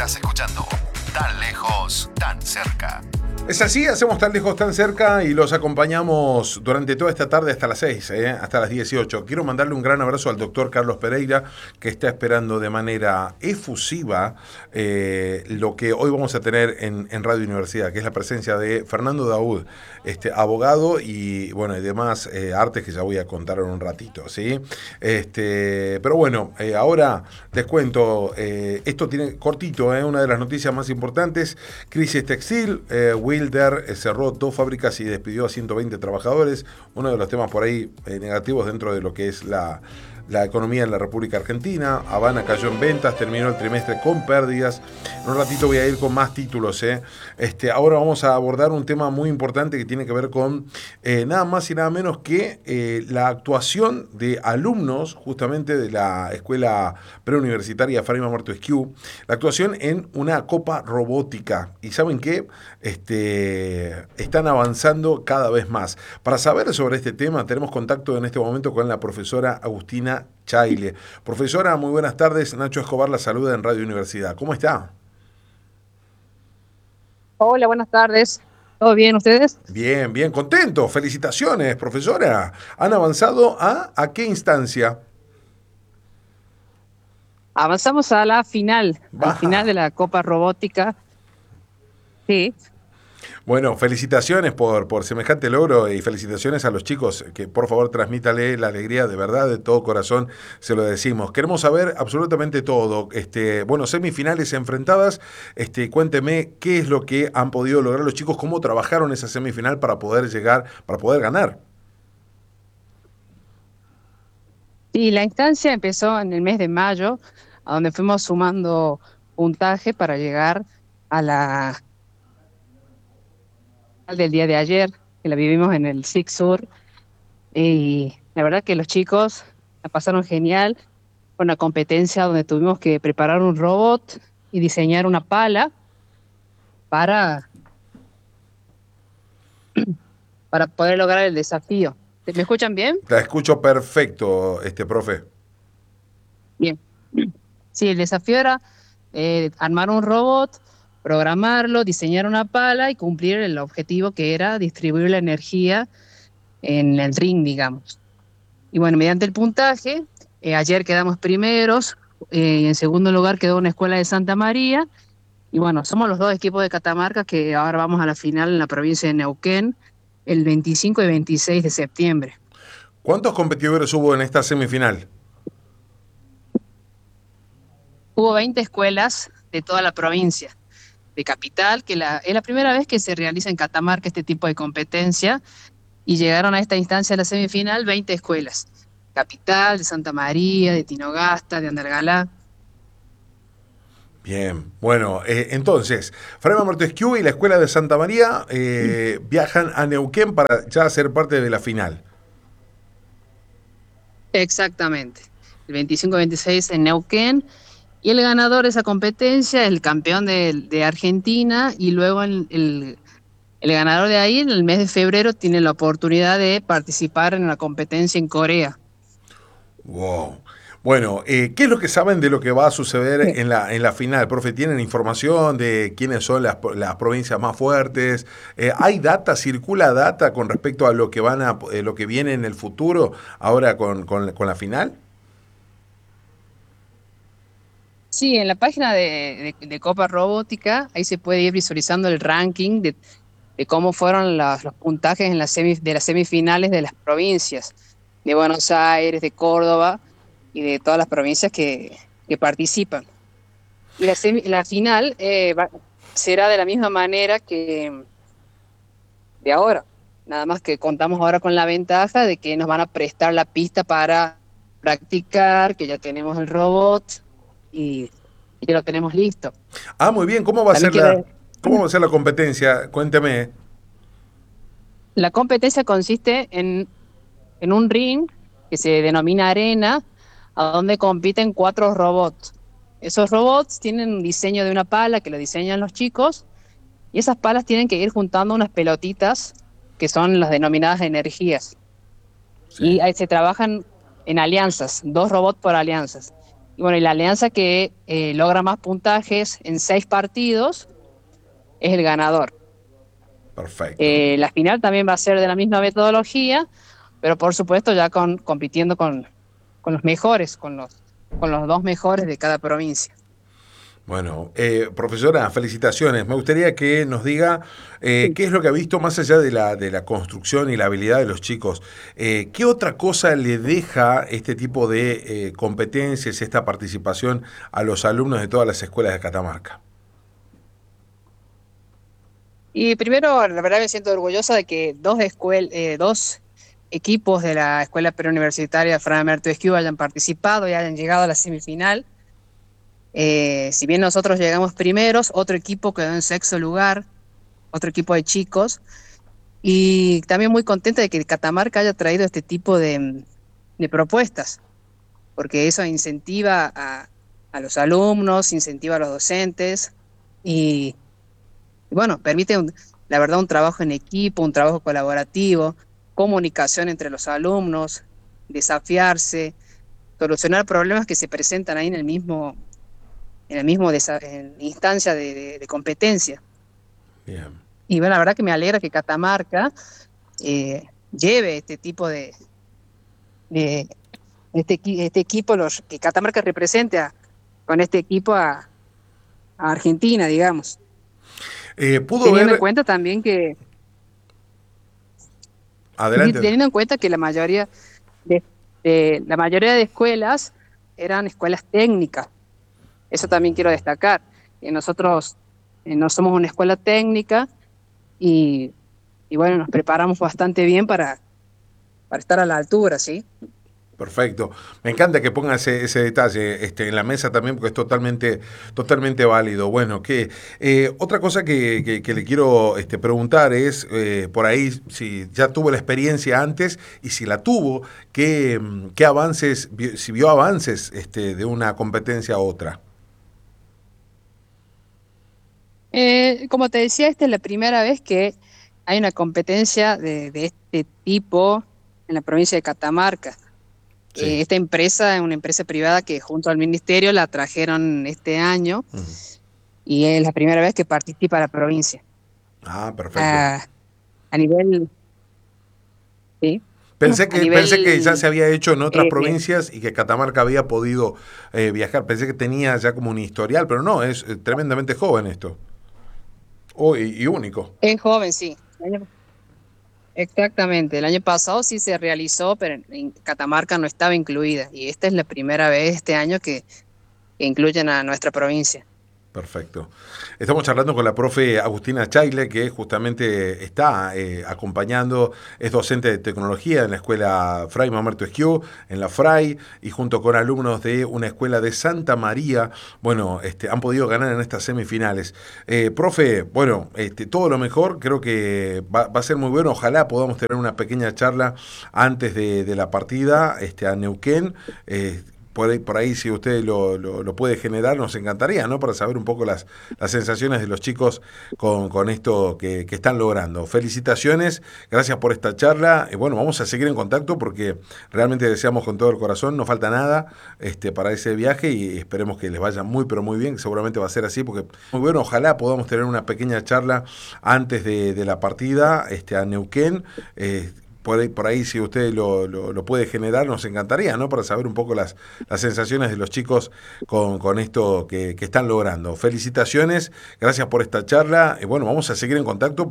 Estás escuchando Tan Lejos, Tan Cerca. Es así, hacemos Tan Lejos, Tan Cerca y los acompañamos durante toda esta tarde hasta las 6, hasta las 18. Quiero mandarle un gran abrazo al doctor Carlos Pereira, que está esperando de manera efusiva lo que hoy vamos a tener en Radio Universidad, que es la presencia de Fernando Daoud, abogado y bueno, y demás artes que ya voy a contar en un ratito, ¿sí? Pero bueno, ahora les cuento, esto tiene cortito, una de las noticias más importantes: crisis textil, Wilder cerró 2 fábricas y despidió a 120 trabajadores. Uno de los temas por ahí negativos dentro de lo que es la economía en la República Argentina. Habana cayó en ventas, terminó el trimestre con pérdidas. En un ratito voy a ir con más títulos. Ahora vamos a abordar un tema muy importante que tiene que ver con nada más y nada menos que la actuación de alumnos justamente de la Escuela Preuniversitaria Fátima Montesquieu, la actuación en una copa robótica. ¿Y saben qué? Están avanzando cada vez más. Para saber sobre este tema tenemos contacto en este momento con la profesora Agustina Chaile. Profesora, muy buenas tardes. Nacho Escobar la saluda en Radio Universidad. ¿Cómo está? Hola, buenas tardes. ¿Todo bien ustedes? Bien, bien, contento. Felicitaciones, profesora. ¿Han avanzado a qué instancia? Avanzamos a la final, al final de la Copa Robótica. Sí. Bueno, felicitaciones por semejante logro y felicitaciones a los chicos, que por favor transmítale la alegría de verdad, de todo corazón, se lo decimos. Queremos saber absolutamente todo. Bueno, semifinales enfrentadas, cuénteme qué es lo que han podido lograr los chicos, cómo trabajaron esa semifinal para poder llegar, para poder ganar. Sí, la instancia empezó en el mes de mayo, a donde fuimos sumando puntaje para llegar a la del día de ayer, que la vivimos en el SIC Sur, y la verdad que los chicos la pasaron genial. Fue una competencia donde tuvimos que preparar un robot y diseñar una pala para poder lograr el desafío. ¿Me escuchan bien? La escucho perfecto, profe. Bien. Sí, el desafío era armar un robot, programarlo, diseñar una pala y cumplir el objetivo, que era distribuir la energía en el ring, digamos. Y bueno, mediante el puntaje, ayer quedamos primeros, en segundo lugar quedó una escuela de Santa María, y bueno, somos los 2 equipos de Catamarca que ahora vamos a la final en la provincia de Neuquén, el 25 y 26 de septiembre. ¿Cuántos competidores hubo en esta semifinal? Hubo 20 escuelas de toda la provincia de Capital, que es la primera vez que se realiza en Catamarca este tipo de competencia, y llegaron a esta instancia de la semifinal 20 escuelas. Capital, de Santa María, de Tinogasta, de Andalgalá. Bien, bueno, entonces, Fátima Montesquieu y la Escuela de Santa María viajan a Neuquén para ya ser parte de la final. Exactamente. El 25-26 en Neuquén. Y el ganador de esa competencia es el campeón de Argentina, y luego el ganador de ahí, en el mes de febrero, tiene la oportunidad de participar en la competencia en Corea. Wow. Bueno, ¿qué es lo que saben de lo que va a suceder en la final, profe? ¿Tienen información de quiénes son las provincias más fuertes? ¿Hay data, circula data con respecto a lo que lo que viene en el futuro ahora con la final? Sí, en la página de Copa Robótica, ahí se puede ir visualizando el ranking de cómo fueron los puntajes en las semifinales de las provincias, de Buenos Aires, de Córdoba y de todas las provincias que participan. Y la final será de la misma manera que de ahora, nada más que contamos ahora con la ventaja de que nos van a prestar la pista para practicar, que ya tenemos el robot y ya lo tenemos listo. Ah, muy bien. ¿Cómo va a ser la competencia? Cuénteme. La competencia consiste en un ring que se denomina arena, a donde compiten 4 robots. Esos robots tienen un diseño de una pala que lo diseñan los chicos, y esas palas tienen que ir juntando unas pelotitas que son las denominadas energías. Sí. Y ahí se trabajan en alianzas, 2 robots por alianzas. Y bueno, y la alianza que logra más puntajes en 6 partidos es el ganador. Perfecto. La final también va a ser de la misma metodología, pero por supuesto ya compitiendo con los mejores, con los 2 mejores de cada provincia. Bueno, profesora, felicitaciones. Me gustaría que nos diga Sí. qué es lo que ha visto más allá de la construcción y la habilidad de los chicos. ¿Qué otra cosa le deja este tipo de competencias, esta participación a los alumnos de todas las escuelas de Catamarca? Y primero, la verdad me siento orgullosa de que dos equipos de la Escuela Preuniversitaria Fray Alberto Esquiu hayan participado y hayan llegado a la semifinal. Si bien nosotros llegamos primeros, otro equipo quedó en sexto lugar, otro equipo de chicos, y también muy contenta de que Catamarca haya traído este tipo de propuestas, porque eso incentiva a los alumnos, incentiva a los docentes, y bueno, permite, la verdad, un trabajo en equipo, un trabajo colaborativo, comunicación entre los alumnos, desafiarse, solucionar problemas que se presentan ahí en instancia de competencia. Bien. Y bueno, la verdad que me alegra que Catamarca lleve este tipo de este equipo, que Catamarca represente con este equipo a Argentina, digamos. ¿Pudo Teniendo en ver? cuenta también que, Adelante. teniendo en cuenta que de, la mayoría de escuelas eran escuelas técnicas. Eso también quiero destacar. Nosotros no somos una escuela técnica y, y bueno, nos preparamos bastante bien para estar a la altura, ¿sí? Perfecto. Me encanta que ponga ese detalle en la mesa también porque es totalmente válido. Bueno, otra cosa que le quiero preguntar es, por ahí, si ya tuvo la experiencia antes y si la tuvo, qué avances, si vio avances de una competencia a otra. Como te decía, esta es la primera vez que hay una competencia de este tipo en la provincia de Catamarca. Sí. Esta empresa es una empresa privada que junto al ministerio la trajeron este año Ujú. y es la primera vez que participa la provincia. Ah, perfecto. A, a nivel, sí, a Pensé que ya nivel, se había hecho en otras eh, provincias y que Catamarca había podido viajar. Pensé que tenía ya como un historial, pero no, es tremendamente joven esto. Oh, y único. es joven, sí. Exactamente, el año pasado sí se realizó, pero en Catamarca no estaba incluida y esta es la primera vez este año que incluyen a nuestra provincia. Perfecto. Estamos charlando con la profe Agustina Chaile, que justamente está acompañando, es docente de tecnología en la escuela Fray Mamerto Esquiu, en la Fray, y junto con alumnos de una escuela de Santa María, bueno, han podido ganar en estas semifinales. Profe, bueno, todo lo mejor, creo que va a ser muy bueno, ojalá podamos tener una pequeña charla antes de la partida a Neuquén. Por ahí si usted lo puede generar, nos encantaría, ¿no? Para saber un poco las sensaciones de los chicos con esto que están logrando. Felicitaciones, gracias por esta charla. Bueno, vamos a seguir en contacto porque realmente deseamos con todo el corazón, no falta nada para ese viaje y esperemos que les vaya muy, pero muy bien, que seguramente va a ser así, porque muy bueno, ojalá podamos tener una pequeña charla antes de la partida a Neuquén. Por ahí si usted lo puede generar, nos encantaría, ¿no? Para saber un poco las sensaciones de los chicos con esto que están logrando. Felicitaciones, gracias por esta charla. Bueno, vamos a seguir en contacto.